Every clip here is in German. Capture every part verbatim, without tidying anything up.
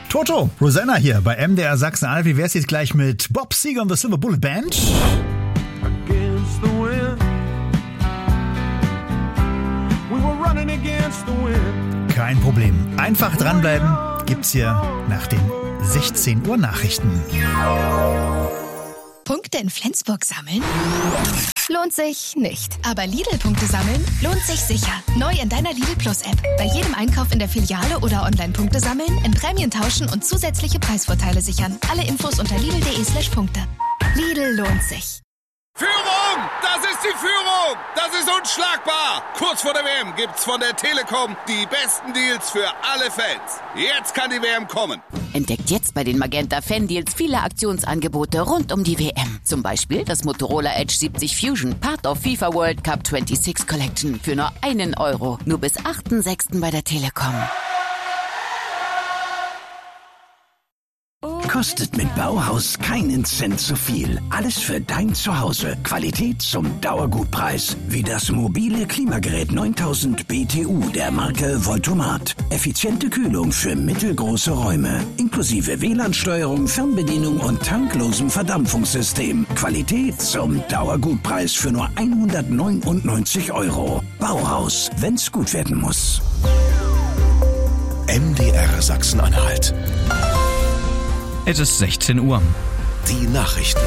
Toto, Rosanna hier bei M D R Sachsen-Anhalt. Wie wär's jetzt gleich mit Bob Seger und the Silver Bullet Band? Against the wind. We were running against the wind. Kein Problem. Einfach dranbleiben. Gibt's hier nach den sechzehn Uhr Nachrichten. Punkte in Flensburg sammeln? Lohnt sich nicht. Aber Lidl-Punkte sammeln lohnt sich sicher. Neu in deiner Lidl Plus-App. Bei jedem Einkauf in der Filiale oder Online-Punkte sammeln, in Prämien tauschen und zusätzliche Preisvorteile sichern. Alle Infos unter lidl punkt de slash Punkte. Lidl lohnt sich. Führung! Das ist die Führung! Das ist unschlagbar! Kurz vor der W M gibt's von der Telekom die besten Deals für alle Fans. Jetzt kann die W M kommen. Entdeckt jetzt bei den Magenta Fan Deals viele Aktionsangebote rund um die W M. Zum Beispiel das Motorola Edge siebzig Fusion, Part of FIFA World Cup sechsundzwanzig Collection für nur einen Euro. Nur bis achten sechsten bei der Telekom. Kostet mit Bauhaus keinen Cent zu viel. Alles für dein Zuhause. Qualität zum Dauergutpreis. Wie das mobile Klimagerät neuntausend B T U der Marke Voltomat. Effiziente Kühlung für mittelgroße Räume. Inklusive W L A N-Steuerung, Fernbedienung und tanklosem Verdampfungssystem. Qualität zum Dauergutpreis für nur hundertneunundneunzig Euro. Bauhaus, wenn's gut werden muss. M D R Sachsen-Anhalt. Es ist sechzehn Uhr. Die Nachrichten.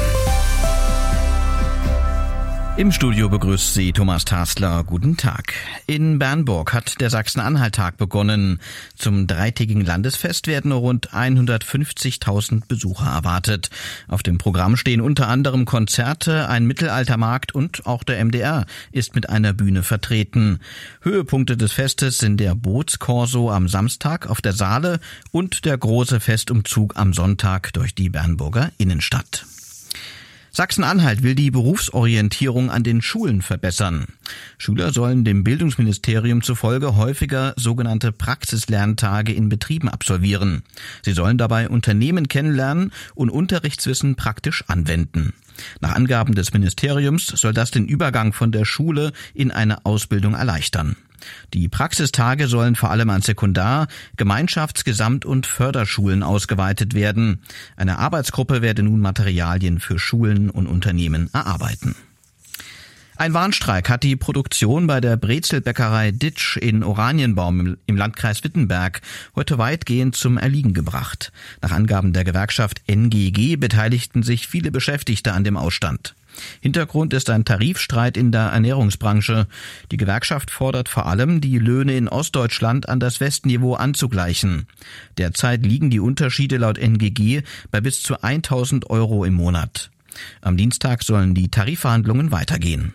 Im Studio begrüßt Sie Thomas Tasler. Guten Tag. In Bernburg hat der Sachsen-Anhalt-Tag begonnen. Zum dreitägigen Landesfest werden rund hundertfünfzigtausend Besucher erwartet. Auf dem Programm stehen unter anderem Konzerte, ein Mittelaltermarkt und auch der M D R ist mit einer Bühne vertreten. Höhepunkte des Festes sind der Bootskorso am Samstag auf der Saale und der große Festumzug am Sonntag durch die Bernburger Innenstadt. Sachsen-Anhalt will die Berufsorientierung an den Schulen verbessern. Schüler sollen dem Bildungsministerium zufolge häufiger sogenannte Praxislerntage in Betrieben absolvieren. Sie sollen dabei Unternehmen kennenlernen und Unterrichtswissen praktisch anwenden. Nach Angaben des Ministeriums soll das den Übergang von der Schule in eine Ausbildung erleichtern. Die Praxistage sollen vor allem an Sekundar-, Gemeinschafts-, Gesamt- und Förderschulen ausgeweitet werden. Eine Arbeitsgruppe werde nun Materialien für Schulen und Unternehmen erarbeiten. Ein Warnstreik hat die Produktion bei der Brezelbäckerei Ditsch in Oranienbaum im Landkreis Wittenberg heute weitgehend zum Erliegen gebracht. Nach Angaben der Gewerkschaft N G G beteiligten sich viele Beschäftigte an dem Ausstand. Hintergrund ist ein Tarifstreit in der Ernährungsbranche. Die Gewerkschaft fordert vor allem, die Löhne in Ostdeutschland an das Westniveau anzugleichen. Derzeit liegen die Unterschiede laut N G G bei bis zu tausend Euro im Monat. Am Dienstag sollen die Tarifverhandlungen weitergehen.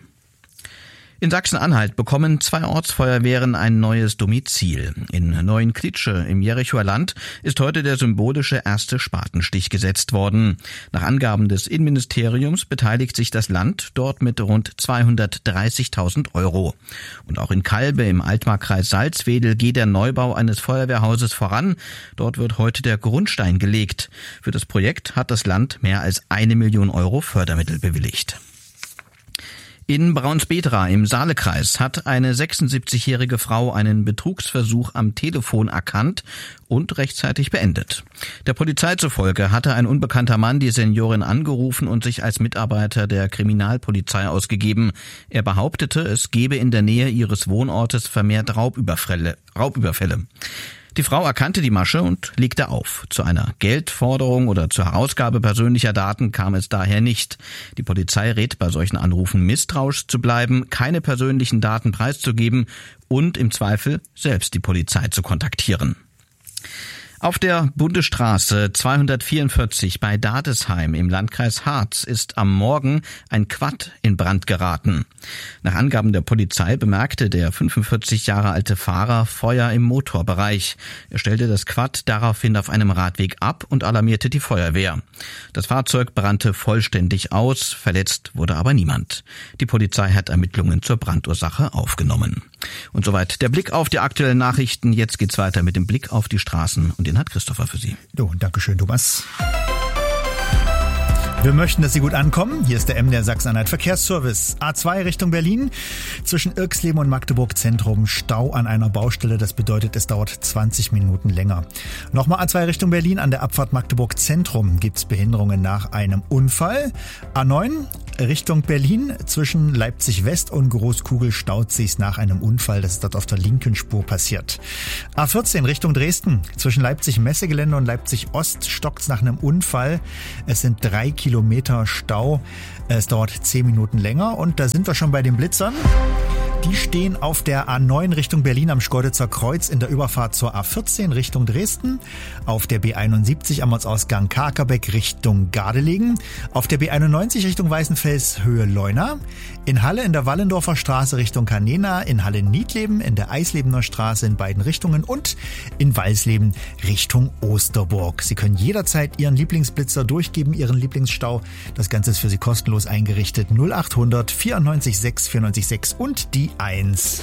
In Sachsen-Anhalt bekommen zwei Ortsfeuerwehren ein neues Domizil. In Neuenklitsche im Jerichower Land ist heute der symbolische erste Spatenstich gesetzt worden. Nach Angaben des Innenministeriums beteiligt sich das Land dort mit rund zweihundertdreißigtausend Euro. Und auch in Kalbe im Altmarkkreis Salzwedel geht der Neubau eines Feuerwehrhauses voran. Dort wird heute der Grundstein gelegt. Für das Projekt hat das Land mehr als eine Million Euro Fördermittel bewilligt. In Braunsbedra im Saalekreis hat eine sechsundsiebzigjährige Frau einen Betrugsversuch am Telefon erkannt und rechtzeitig beendet. Der Polizei zufolge hatte ein unbekannter Mann die Seniorin angerufen und sich als Mitarbeiter der Kriminalpolizei ausgegeben. Er behauptete, es gebe in der Nähe ihres Wohnortes vermehrt Raubüberfälle. Raubüberfälle. Die Frau erkannte die Masche und legte auf. Zu einer Geldforderung oder zur Herausgabe persönlicher Daten kam es daher nicht. Die Polizei rät bei solchen Anrufen misstrauisch zu bleiben, keine persönlichen Daten preiszugeben und im Zweifel selbst die Polizei zu kontaktieren. Auf der Bundesstraße zweihundertvierundvierzig bei Dadesheim im Landkreis Harz ist am Morgen ein Quad in Brand geraten. Nach Angaben der Polizei bemerkte der fünfundvierzig Jahre alte Fahrer Feuer im Motorbereich. Er stellte das Quad daraufhin auf einem Radweg ab und alarmierte die Feuerwehr. Das Fahrzeug brannte vollständig aus, verletzt wurde aber niemand. Die Polizei hat Ermittlungen zur Brandursache aufgenommen. Und soweit der Blick auf die aktuellen Nachrichten. Jetzt geht's weiter mit dem Blick auf die Straßen und den hat Christopher für Sie. Jo, danke schön, Thomas. Wir möchten, dass Sie gut ankommen. Hier ist der M D R Sachsen-Anhalt Verkehrsservice. A zwei Richtung Berlin. Zwischen Irxleben und Magdeburg Zentrum Stau an einer Baustelle. Das bedeutet, es dauert zwanzig Minuten länger. Nochmal A zwei Richtung Berlin. An der Abfahrt Magdeburg Zentrum gibt es Behinderungen nach einem Unfall. A neun Richtung Berlin. Zwischen Leipzig West und Großkugel staut sich's nach einem Unfall. Das ist dort auf der linken Spur passiert. A vierzehn Richtung Dresden. Zwischen Leipzig Messegelände und Leipzig Ost stockt's nach einem Unfall. Es sind drei Kilometer Stau. Es dauert zehn Minuten länger und da sind wir schon bei den Blitzern. Die stehen auf der A neun Richtung Berlin am Schkeuditzer Kreuz in der Überfahrt zur A vierzehn Richtung Dresden, auf der B einundsiebzig am Ortsausgang Kakerbeck Richtung Gardelegen, auf der B einundneunzig Richtung Weißenfels Höhe Leuna, in Halle in der Wallendorfer Straße Richtung Kanena, in Halle-Niedleben in der Eislebener Straße in beiden Richtungen und in Walsleben Richtung Osterburg. Sie können jederzeit Ihren Lieblingsblitzer durchgeben, Ihren Lieblingsstau. Das Ganze ist für Sie kostenlos eingerichtet. null achthundert vierundneunzig sechs vierundneunzig sechs und die eins.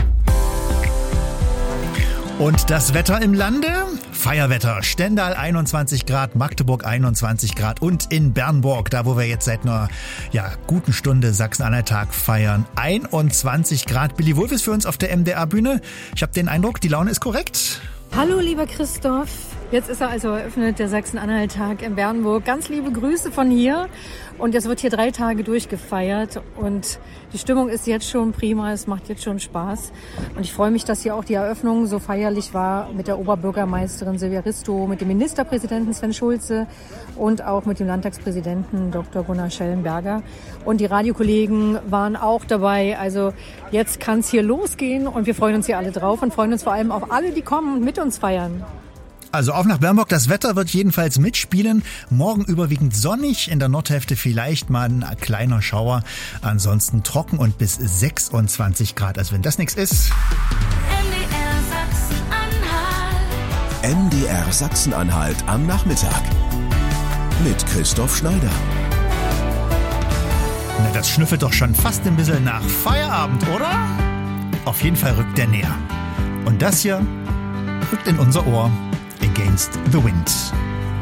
Und das Wetter im Lande? Feierwetter. Stendal einundzwanzig Grad, Magdeburg einundzwanzig Grad und in Bernburg, da wo wir jetzt seit einer ja, guten Stunde Sachsen-Anhalt-Tag feiern, einundzwanzig Grad. Billy Wulff ist für uns auf der M D R-Bühne. Ich habe den Eindruck, die Laune ist korrekt. Hallo lieber Christoph, jetzt ist er also eröffnet, der Sachsen-Anhalt-Tag in Bernburg. Ganz liebe Grüße von hier und es wird hier drei Tage durchgefeiert und die Stimmung ist jetzt schon prima, es macht jetzt schon Spaß und ich freue mich, dass hier auch die Eröffnung so feierlich war mit der Oberbürgermeisterin Silvia Risto, mit dem Ministerpräsidenten Sven Schulze und auch mit dem Landtagspräsidenten Doktor Gunnar Schellenberger und die Radiokollegen waren auch dabei, also jetzt kann es hier losgehen und wir freuen uns hier alle drauf und freuen uns vor allem auf alle, die kommen und mit uns feiern. Also auf nach Bernburg, das Wetter wird jedenfalls mitspielen. Morgen überwiegend sonnig, in der Nordhälfte vielleicht mal ein kleiner Schauer. Ansonsten trocken und bis sechsundzwanzig Grad. Also wenn das nichts ist. M D R Sachsen-Anhalt. M D R Sachsen-Anhalt am Nachmittag. Mit Christoph Schneider. Na, das schnüffelt doch schon fast ein bisschen nach Feierabend, oder? Auf jeden Fall rückt der näher. Und das hier rückt in unser Ohr. Against the Wind.